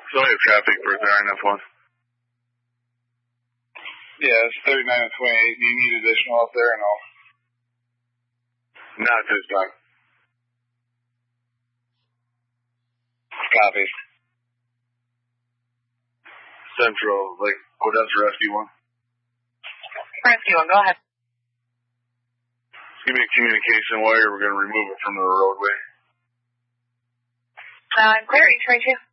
So I have traffic for 39F1. Yeah, it's 39 and 28. Do you need additional up there or no? Not this time. Copy. Central, like, Odessa Rescue 1. Rescue 1, go ahead. Give me a communication wire. We're going to remove it from the roadway. Clear, H-32.